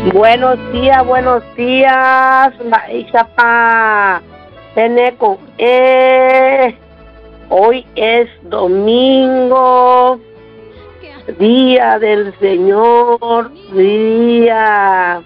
Buenos días, Maisapa, Teneco. Hoy es domingo, día del Señor, día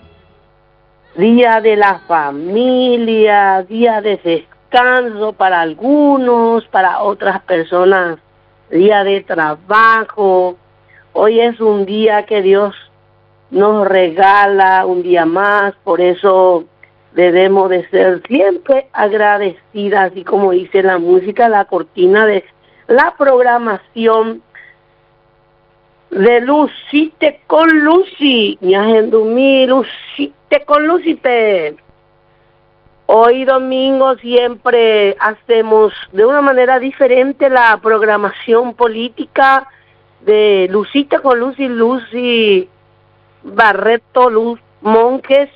de la familia, día de descanso para algunos, para otras personas, día de trabajo. Hoy es un día que Dios nos regala un día más, por eso debemos de ser siempre agradecidas, y como dice la música, la cortina de la programación de Lucite con Lucy, Ñagendumí, Lucite con Lucite. Hoy domingo siempre hacemos de una manera diferente la programación política de Lucite con Lucy Barreto Luz Monjes,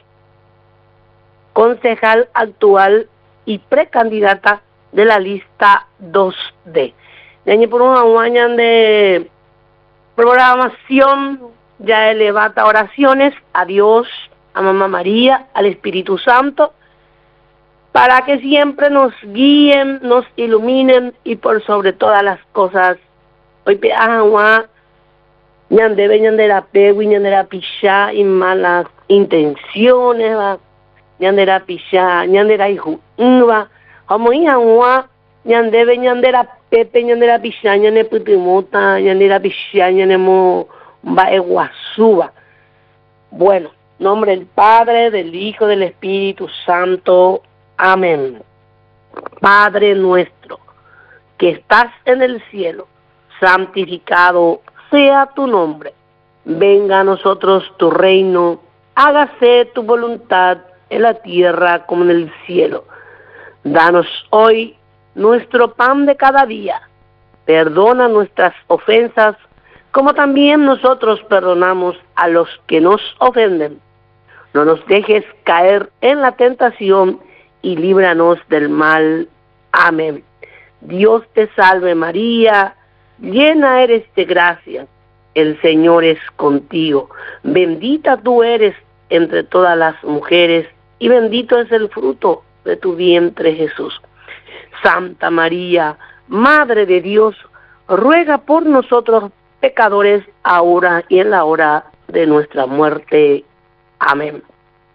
concejal actual y precandidata de la lista 2D. De año por un año de programación ya elevata oraciones a Dios, a Mamá María, al Espíritu Santo, para que siempre nos guíen, nos iluminen y por sobre todas las cosas. Hoy pe agua ñandebe ñandera pegui ñandera pisha y malas intenciones va ñandera pisha ñandera hijo va como hija agua ñandebe ñandera pepe ñandera pisha ñane putimota ñandera pisha ñanemo va eguasuba. Bueno, nombre del Padre, del Hijo, del Espíritu Santo. Amén. Padre nuestro, que estás en el cielo, santificado sea tu nombre. Venga a nosotros tu reino, hágase tu voluntad en la tierra como en el cielo. Danos hoy nuestro pan de cada día. Perdona nuestras ofensas, como también nosotros perdonamos a los que nos ofenden. No nos dejes caer en la tentación y líbranos del mal. Amén. Dios te salve María, llena eres de gracia, el Señor es contigo. Bendita tú eres entre todas las mujeres, y bendito es el fruto de tu vientre Jesús. Santa María, Madre de Dios, ruega por nosotros pecadores, ahora y en la hora de nuestra muerte. Amén.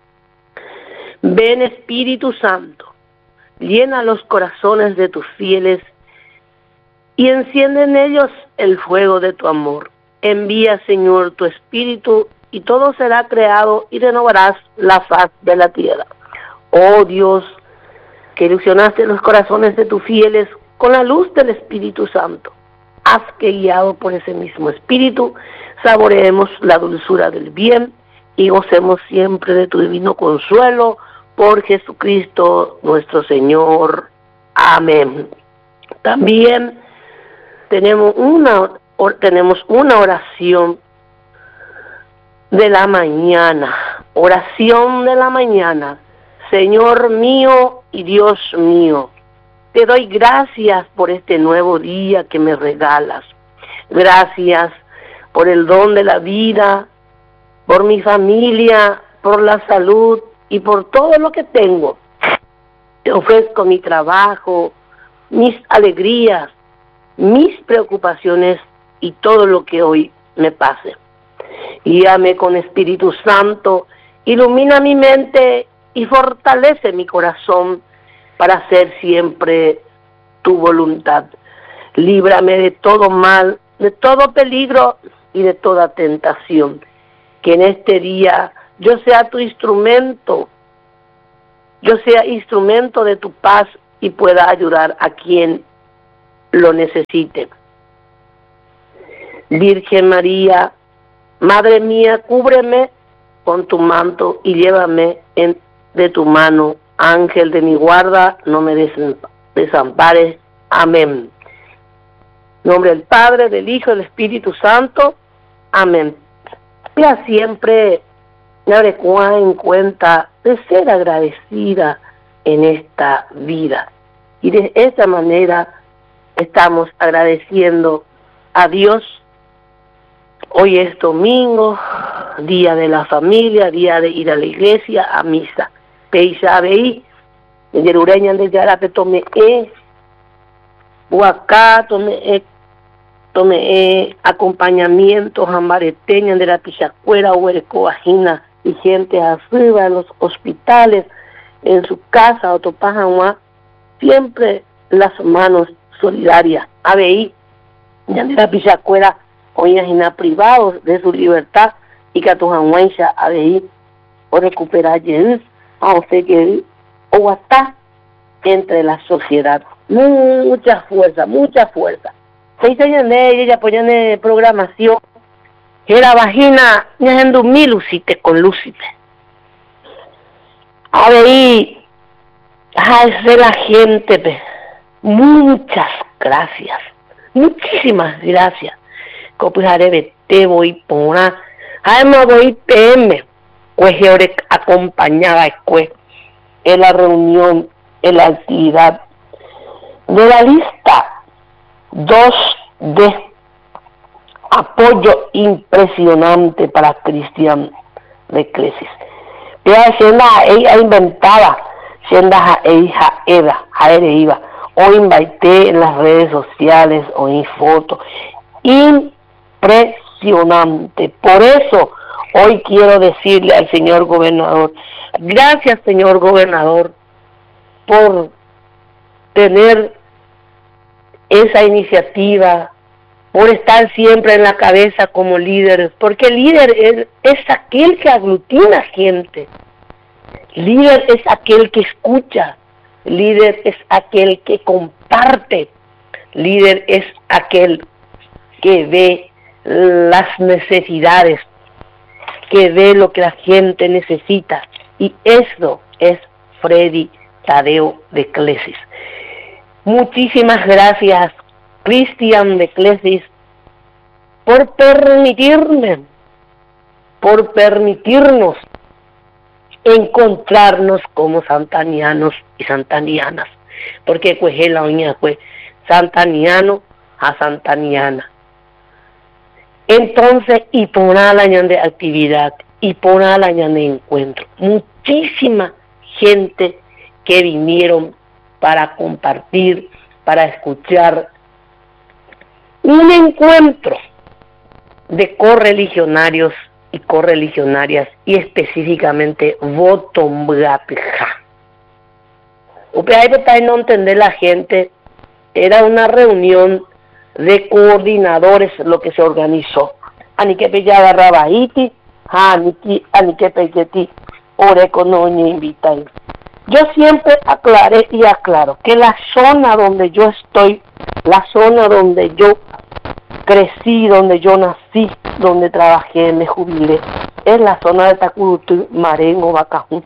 Ven Espíritu Santo, llena los corazones de tus fieles y enciende en ellos el fuego de tu amor. Envía, Señor, tu Espíritu y todo será creado y renovarás la faz de la tierra. Oh Dios, que ilusionaste los corazones de tus fieles con la luz del Espíritu Santo, haz que, guiado por ese mismo Espíritu, saboreemos la dulzura del bien y gocemos siempre de tu divino consuelo, por Jesucristo nuestro Señor. Amén. También tenemos una oración de la mañana. Oración de la mañana. Señor mío y Dios mío, te doy gracias por este nuevo día que me regalas. Gracias por el don de la vida, por mi familia, por la salud y por todo lo que tengo. Te ofrezco mi trabajo, mis alegrías, mis preocupaciones y todo lo que hoy me pase. Guíame con Espíritu Santo, ilumina mi mente y fortalece mi corazón para hacer siempre tu voluntad. Líbrame de todo mal, de todo peligro y de toda tentación. Que en este día yo sea tu instrumento, yo sea instrumento de tu paz y pueda ayudar a quien lo necesite. Virgen María, Madre mía, cúbreme con tu manto y llévame de tu mano. Ángel de mi guarda, no me desampares. Amén. En nombre del Padre, del Hijo y del Espíritu Santo. Amén. Ya siempre me habré en cuenta de ser agradecida en esta vida. Y de esta manera estamos agradeciendo a Dios. Hoy es domingo, día de la familia, día de ir a la iglesia, a misa. Peisa veí, en Yerureña de Yarape tome Huacá, tome acompañamiento, jambareteña de la Pichacuera, Huerecovajina, y gente arriba en los hospitales, en su casa, Otopajanua, siempre las manos solidarias. ABI, ya de la Pichacuera, oígina privados de su libertad, y que a tu janguancha ABI, o recuperar a usted que o está entre la sociedad. Mucha fuerza, mucha fuerza. Se dice ella apoyan programación, que la vagina, haciendo mil lucite con lucite. A ver, de la gente, muchas gracias, muchísimas gracias. Copijaré te voy poner, además voy PM, pues yo acompañaba en la reunión, en la actividad de la lista 2D, apoyo impresionante para Cristian de Clesis. Pero ella inventaba, siendo ella iba, o invité en las redes sociales, o en fotos, impresionante. Por eso, hoy quiero decirle al señor gobernador, gracias señor gobernador, por tener esa iniciativa, por estar siempre en la cabeza como líder, porque el líder es aquel que aglutina gente, líder es aquel que escucha, líder es aquel que comparte, líder es aquel que ve las necesidades, que ve lo que la gente necesita, y eso es Freddy Tadeo de Clesis. Muchísimas gracias, Cristian de Clesis, por permitirnos encontrarnos como santanianos y santanianas, porque pues la uña fue santaniano a santaniana. Entonces, y por el año de actividad, y por el año de encuentro, muchísima gente que vinieron para compartir, para escuchar un encuentro de correligionarios y correligionarias, y específicamente Votombgatja. Para no entender la gente, era una reunión de coordinadores lo que se organizó. Aniquepe ya agarraba iti, aniquepe yeti, oreco no invita. Yo siempre aclaré y aclaro que la zona donde yo estoy, la zona donde yo crecí, donde yo nací, donde trabajé, me jubilé, es la zona de Tacurutu, Marengo, Bacajún.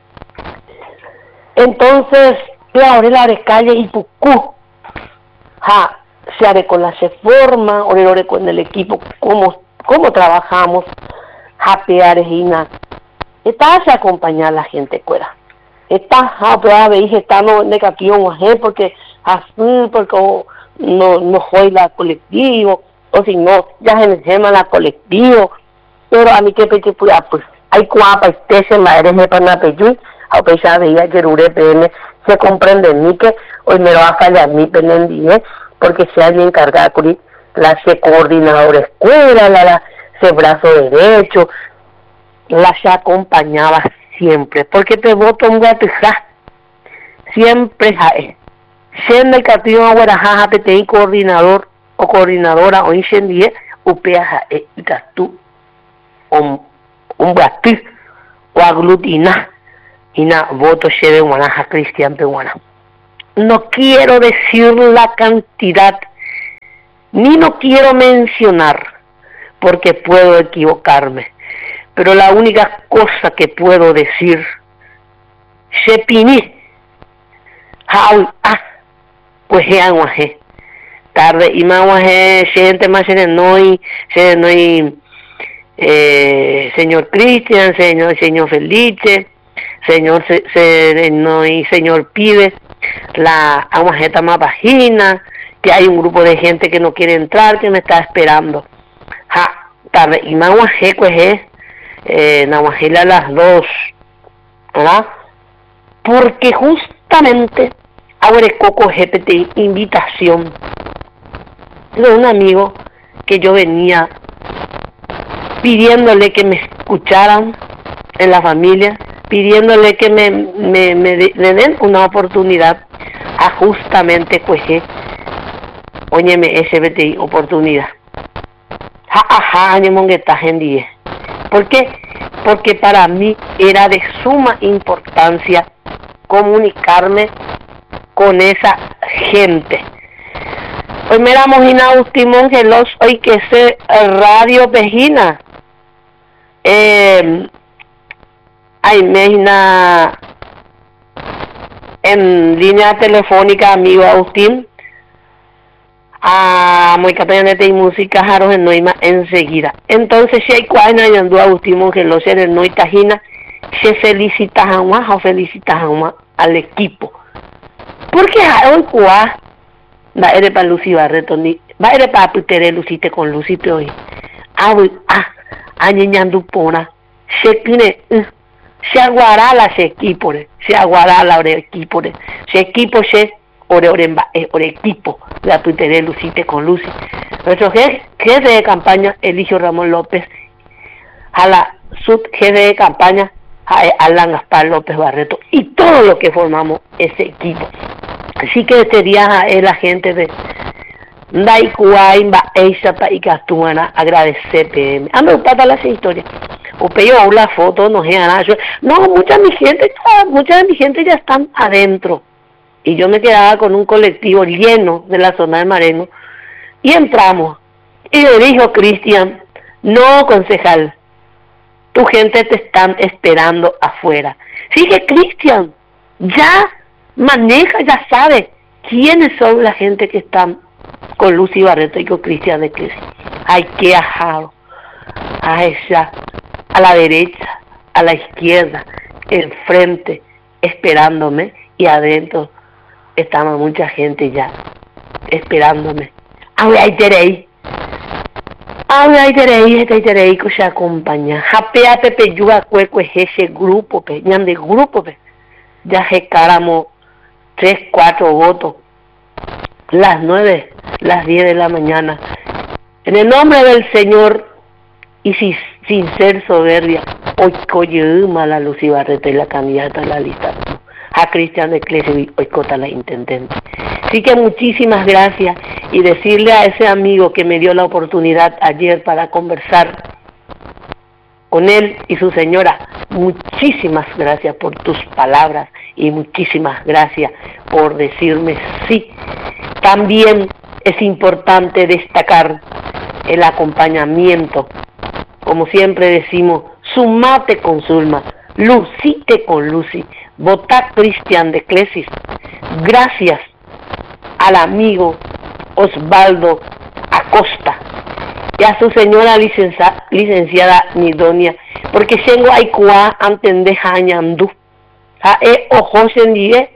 Entonces, ahora la de calle y Pucú, se haré con la forma, ore con el equipo, cómo trabajamos, japearejina. Esta se acompaña a la gente fuera. Esta está no negativo, porque así, porque no fue la colectivo, o si no, ya se me llama la colectivo, pero a mí que pues, hay cuapa, se madre, me pan a pedir, a pesar de ella, que Rure PM, se comprende ni que hoy me lo va a fallar mi penendine, porque se alguien encargada con la se coordinadora escuela, la se brazo derecho, la se acompañaba siempre, porque te voto un gatija, siempre siendo el Castillo Aguarajaja, PTI coordinador o coordinadora o incendie, upea y tú un batir o aglutina y na voto lleve guanaja cristian peruana. No quiero decir la cantidad, ni no quiero mencionar, porque puedo equivocarme, pero la única cosa que puedo decir, Shepini, pues tarde y más gente más señor Cristian, señor Felice, señor Pide, la aguajeta más vagina, que hay un grupo de gente que no quiere entrar, que me está esperando. Tarde y más pues Nahuajela a las 2, ¿verdad? Porque justamente ahora coco GPT invitación de un amigo que yo venía pidiéndole que me escucharan en la familia, pidiéndole que me den una oportunidad a justamente coger, óyeme, SBTI, oportunidad. ¿Por qué? Porque para mí era de suma importancia comunicarme con esa gente. Hoy me éramos Agustín Mongelos, hoy que se radio Pejina. Ay, me en línea telefónica, amigo Agustín. Muy capeñanete y música jaros en Noima enseguida. Entonces, si hay cuadra y andó Agustín Mongelos en el Noitajina, se felicita al equipo. Porque hoy cuá va a ir para Lucy Barreto, va a ir para Putere Lucite con Lucite hoy. Añeñando pona, se aguará la se equipo, se aguará la equipo, se equipo se ore equipo, la Putere Lucite con Lucy. Nuestro jefe de campaña, Eligio Ramón López, a la subjefe de campaña, Alan Gaspar López Barreto, y todo lo que formamos ese equipo. Así que este día es la gente de Daikuaimba, Eisapa y Castuana, agradecer PM. Me gusta las historias. O peor la foto, no sé nada. No, mucha de mi gente ya están adentro. Y yo me quedaba con un colectivo lleno de la zona de Marengo. Y entramos. Y le dijo Cristian, no, concejal, tu gente te están esperando afuera. Sigue Cristian, ya maneja, ya sabe quiénes son la gente que están con Lucy Barreto y con Cristian de Clesi. Hay que ajado a ella, a la derecha, a la izquierda, enfrente, esperándome, y adentro estaba mucha gente ya esperándome. Ahí teréis que se acompaña. Japea pepe yuga cueco es ese grupo, ñan de grupo, ya jecáramos 3, 4 votos, las 9, las 10 de la mañana. En el nombre del Señor, y sin ser soberbia, hoy coyuma la Lucy Barreto y la candidata a la lista, a Cristian de Clesi, hoy cota la intendente. Así que muchísimas gracias, y decirle a ese amigo que me dio la oportunidad ayer para conversar con él y su señora, muchísimas gracias por tus palabras y muchísimas gracias por decirme sí. También es importante destacar el acompañamiento. Como siempre decimos, sumate con Zulma, lucite con Lucy, votá Cristian de Clesis. Gracias al amigo Osvaldo Acosta y a su señora licenciada Nidonia, porque tengo hay cuá antendeja añandú, ojo sendie,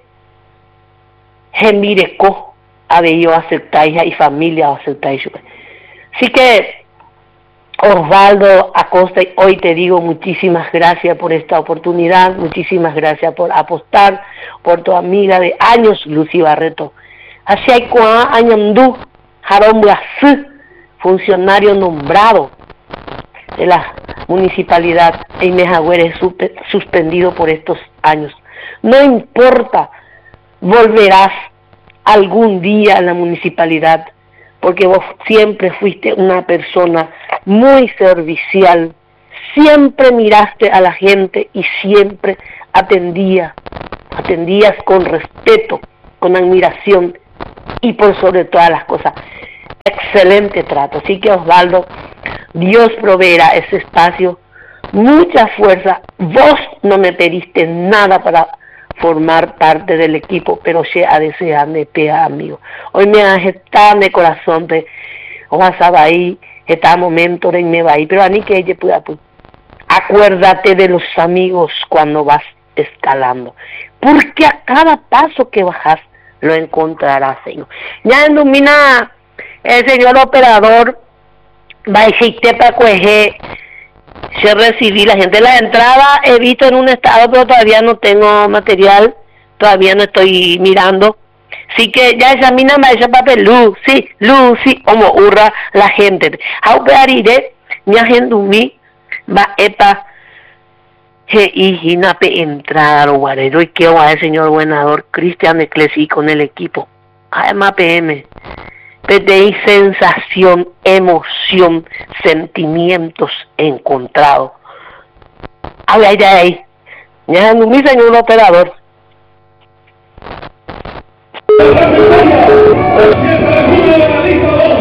gemireco, abeyo aceptáis y familia aceptáis. Así que Osvaldo Acosta, hoy te digo muchísimas gracias por esta oportunidad, muchísimas gracias por apostar por tu amiga de años, Lucy Barreto. Así hay cuá añandú, Jarón Blasú, funcionario nombrado de la municipalidad en Mejagüere, suspendido por estos años. No importa, volverás algún día a la municipalidad, porque vos siempre fuiste una persona muy servicial, siempre miraste a la gente y siempre atendías con respeto, con admiración y por sobre todas las cosas, excelente trato. Así que Osvaldo, Dios proveerá ese espacio, mucha fuerza. Vos no me pediste nada para formar parte del equipo, pero se ha deseado de pea, amigo. Hoy me has estado de corazón, o vas a ahí, está momento de me va ahí, pero a mí que ella pueda, pues, acuérdate de los amigos cuando vas escalando, porque a cada paso que bajas lo encontrarás, Señor. Ya ilumina el señor operador, va a decirte para coger Se recibí la gente. La entrada he visto en un estado, pero todavía no tengo material, todavía no estoy mirando. Sí que ya examina más ese papel, luz, sí, como hurra la gente. Aupearire, mi agendumi, va epa, y nape entrada lo guarero y que va el señor gobernador Cristian Eclesi con el equipo. Además PM. PTI, sensación, emoción, sentimientos encontrados. Ay. Ya, mi señor operador.